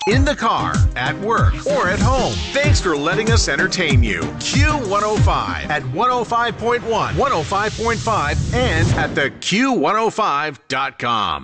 in the car, at work, or at home. Thanks for letting us entertain you. Q105 at 105.1, 105.5, and at the Q105.com.